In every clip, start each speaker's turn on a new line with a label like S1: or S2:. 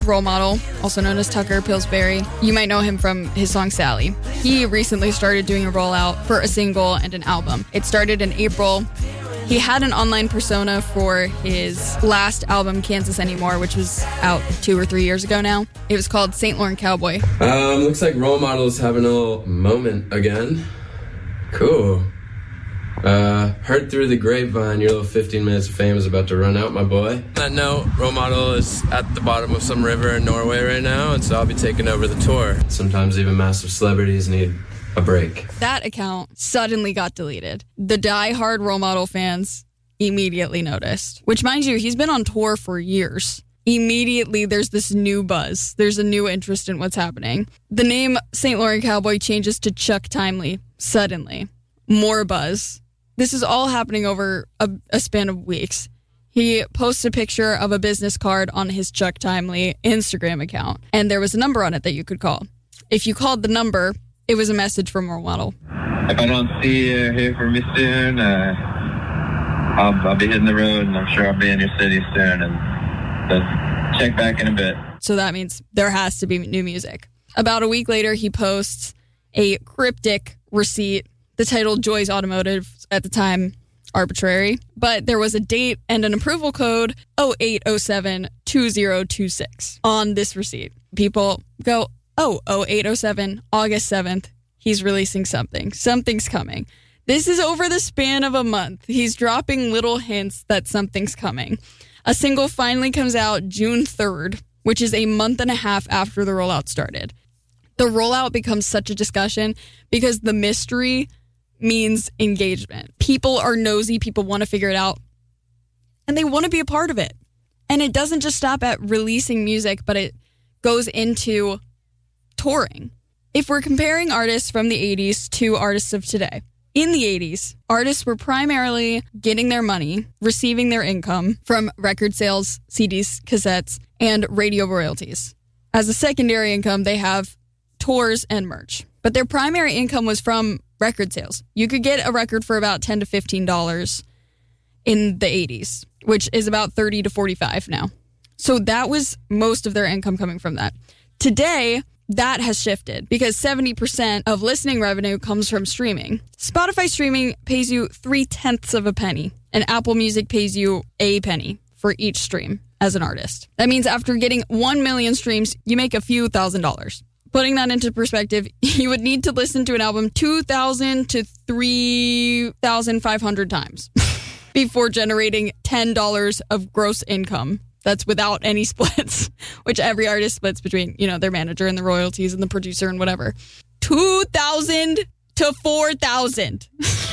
S1: Role model, also known as Tucker Pillsbury. You might know him from his song Sally. He recently started doing a rollout for a single and an album. It started in April. He had an online persona for his last album, Kansas Anymore, which was out 2 or 3 years ago now. It was called St. Laurent Cowboy.
S2: Looks like Role Model is having a little moment again. Cool. Heard through the grapevine your little 15 minutes of fame is about to run out, my boy. On that note, Role Model is at the bottom of some river in Norway right now, and so I'll be taking over the tour. Sometimes even massive celebrities need a break.
S1: That account suddenly got deleted. The die-hard Role Model fans immediately noticed, which, mind you, he's been on tour for years. Immediately, there's this new buzz. There's a new interest in what's happening. The name St. Laurent Cowboy changes to Chuck Timely suddenly. More buzz. This is all happening over a span of weeks. He posts a picture of a business card on his Chuck Timely Instagram account, and there was a number on it that you could call. If you called the number, it was a message from Role Model.
S3: If I don't see you here for me soon, I'll be hitting the road, and I'm sure I'll be in your city soon, and so check back in a bit.
S1: So that means there has to be new music. About a week later, he posts a cryptic receipt. The title Joy's Automotive, at the time, arbitrary. But there was a date and an approval code 0807-2026 on this receipt. People go, 0807, August 7th, he's releasing something. Something's coming. This is over the span of a month. He's dropping little hints that something's coming. A single finally comes out June 3rd, which is a month and a half after the rollout started. The rollout becomes such a discussion because the mystery means engagement. People are nosy. People want to figure it out. And they want to be a part of it. And it doesn't just stop at releasing music, but it goes into touring. If we're comparing artists from the 80s to artists of today, in the 80s, artists were primarily getting their money, receiving their income from record sales, CDs, cassettes, and radio royalties. As a secondary income, they have tours and merch. But their primary income was from record sales. You could get a record for about $10 to $15 in the 80s, which is about $30 to $45 now. So that was most of their income coming from that. Today, that has shifted because 70% of listening revenue comes from streaming. Spotify streaming pays you 0.3 of a penny, and Apple Music pays you a penny for each stream as an artist. That means after getting 1 million streams, you make a few $1,000s. Putting that into perspective, you would need to listen to an album 2,000 to 3,500 times before generating $10 of gross income. That's without any splits, which every artist splits between, their manager and the royalties and the producer and whatever. 2,000 to 4,000.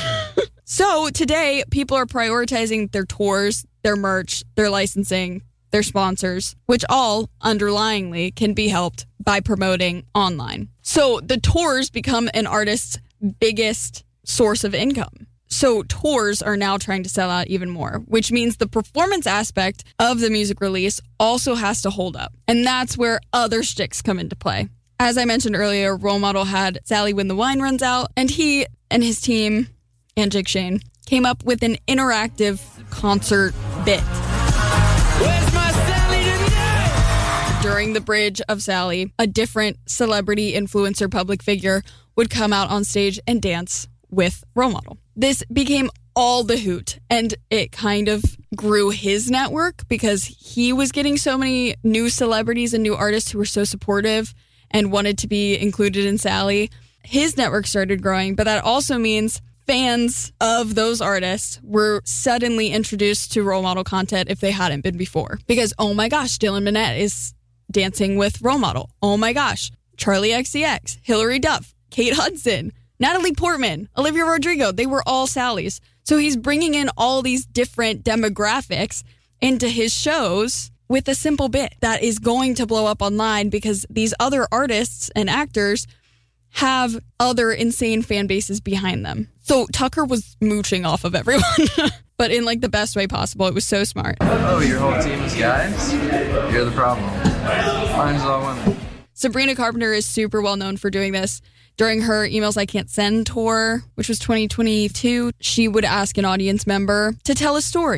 S1: So today, people are prioritizing their tours, their merch, their licensing, their sponsors, which all underlyingly can be helped by promoting online. So the tours become an artist's biggest source of income. So tours are now trying to sell out even more, which means the performance aspect of the music release also has to hold up. And that's where other shticks come into play. As I mentioned earlier, Role Model had Sally When the Wine Runs Out, and he and his team, and Jake Shane, came up with an interactive concert bit.
S4: Where's my Sally tonight?
S1: During the bridge of Sally, a different celebrity, influencer, public figure would come out on stage and dance with Role Model. This became all the hoot, and it kind of grew his network because he was getting so many new celebrities and new artists who were so supportive and wanted to be included in Sally. His network started growing, but that also means fans of those artists were suddenly introduced to Role Model content if they hadn't been before. Because, oh my gosh, Dylan Minnette is dancing with Role Model. Oh my gosh, Charlie XCX, Hilary Duff, Kate Hudson, Natalie Portman, Olivia Rodrigo, they were all Sallys. So he's bringing in all these different demographics into his shows with a simple bit that is going to blow up online because these other artists and actors have other insane fan bases behind them. So Tucker was mooching off of everyone, but in the best way possible. It was so smart.
S5: Oh, your whole team is guys? You're the problem. Mine's all women.
S1: Sabrina Carpenter is super well known for doing this. During her Emails I Can't Send tour, which was 2022, she would ask an audience member to tell a story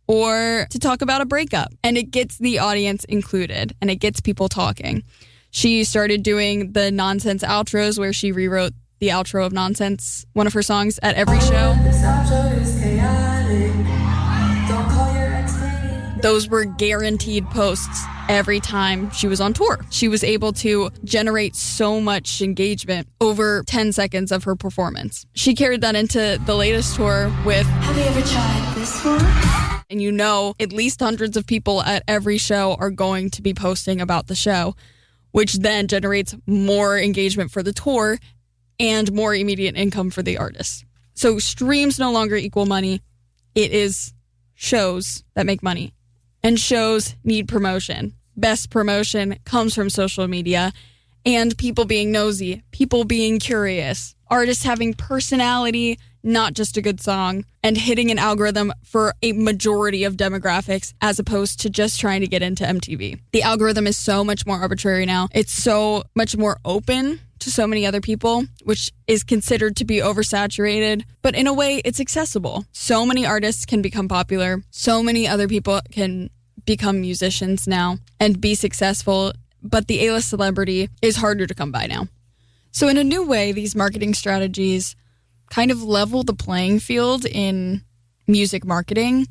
S1: or to talk about a breakup. And it gets the audience included and it gets people talking. She started doing the Nonsense outros where she rewrote the outro of Nonsense, one of her songs, at every show. Those were guaranteed posts every time she was on tour. She was able to generate so much engagement over 10 seconds of her performance. She carried that into the latest tour with Have You Ever Tried This One? And you know, at least hundreds of people at every show are going to be posting about the show, which then generates more engagement for the tour and more immediate income for the artist. So streams no longer equal money. It is shows that make money. And shows need promotion. Best promotion comes from social media and people being nosy, people being curious, artists having personality, not just a good song, and hitting an algorithm for a majority of demographics as opposed to just trying to get into MTV. The algorithm is so much more arbitrary now. It's so much more open to so many other people, which is considered to be oversaturated, but in a way it's accessible. So many artists can become popular. So many other people can become musicians now and be successful, but the A-list celebrity is harder to come by now. So in a new way, these marketing strategies kind of level the playing field in music marketing.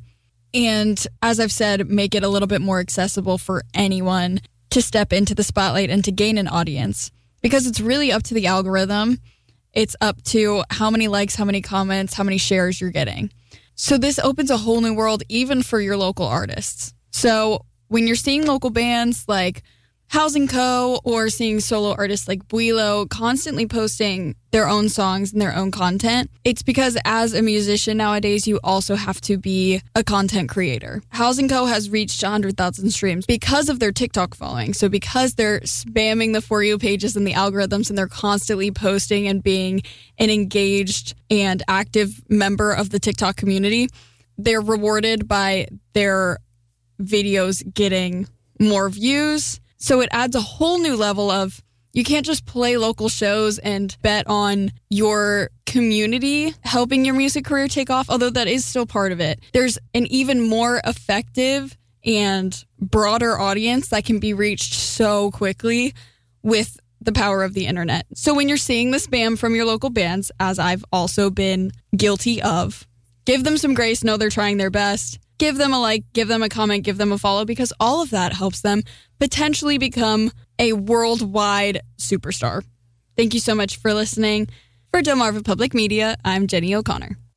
S1: And as I've said, make it a little bit more accessible for anyone to step into the spotlight and to gain an audience. Because it's really up to the algorithm. It's up to how many likes, how many comments, how many shares you're getting. So this opens a whole new world even for your local artists. So when you're seeing local bands like Housing Co. or seeing solo artists like Builo constantly posting their own songs and their own content, it's because as a musician nowadays, you also have to be a content creator. Housing Co. has reached 100,000 streams because of their TikTok following. So because they're spamming the For You pages and the algorithms and they're constantly posting and being an engaged and active member of the TikTok community, they're rewarded by their videos getting more views. So it adds a whole new level of, you can't just play local shows and bet on your community helping your music career take off, although that is still part of it. There's an even more effective and broader audience that can be reached so quickly with the power of the internet. So when you're seeing the spam from your local bands, as I've also been guilty of, give them some grace, know they're trying their best. Give them a like, give them a comment, give them a follow, because all of that helps them potentially become a worldwide superstar. Thank you so much for listening. For Delmarva Public Media, I'm Jenny O'Connor.